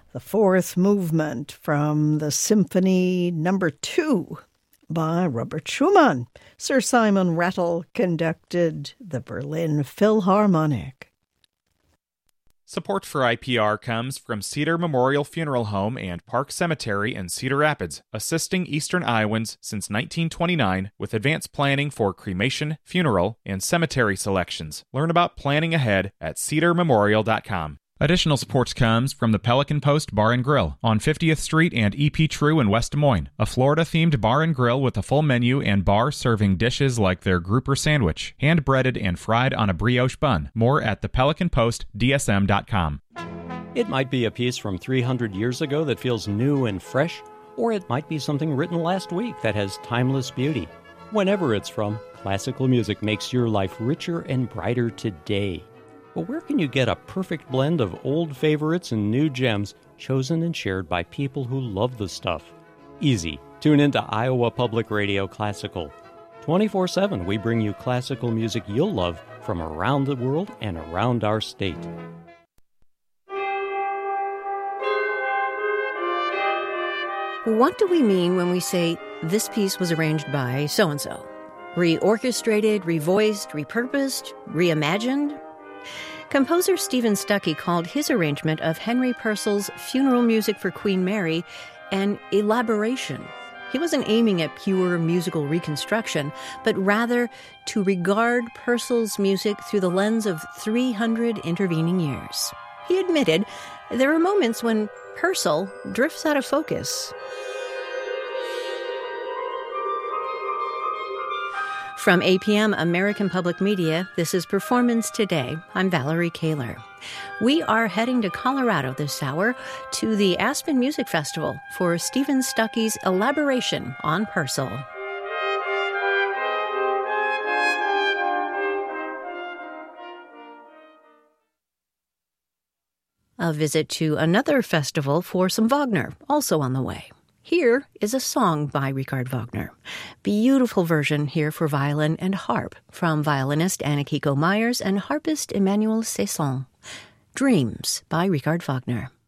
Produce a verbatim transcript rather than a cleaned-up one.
the fourth movement from the Symphony Number Two by Robert Schumann. Sir Simon Rattle conducted the Berlin Philharmonic. Support for I P R comes from Cedar Memorial Funeral Home and Park Cemetery in Cedar Rapids, assisting Eastern Iowans since nineteen twenty-nine with advanced planning for cremation, funeral, and cemetery selections. Learn about planning ahead at cedar memorial dot com. Additional support comes from the Pelican Post Bar and Grill on fiftieth Street and E P True in West Des Moines, a Florida-themed bar and grill with a full menu and bar serving dishes like their grouper sandwich, hand-breaded and fried on a brioche bun. More at the pelican post d s m dot com. It might be a piece from three hundred years ago that feels new and fresh, or it might be something written last week that has timeless beauty. Whenever it's from, classical music makes your life richer and brighter today. But where can you get a perfect blend of old favorites and new gems chosen and shared by people who love the stuff? Easy. Tune into Iowa Public Radio Classical. twenty-four seven, we bring you classical music you'll love from around the world and around our state. What do we mean when we say this piece was arranged by so-and-so? Reorchestrated, revoiced, repurposed, reimagined? Composer Stephen Stuckey called his arrangement of Henry Purcell's funeral music for Queen Mary an elaboration. He wasn't aiming at pure musical reconstruction, but rather to regard Purcell's music through the lens of three hundred intervening years. He admitted there are moments when Purcell drifts out of focus. From A P M American Public Media, this is Performance Today. I'm Valerie Kaler. We are heading to Colorado this hour to the Aspen Music Festival for Stephen Stuckey's elaboration on Purcell. A visit to another festival for some Wagner, also on the way. Here is a song by Richard Wagner. Beautiful version here for violin and harp from violinist Anna-Kiko Myers and harpist Emmanuel Cesson. Dreams by Richard Wagner.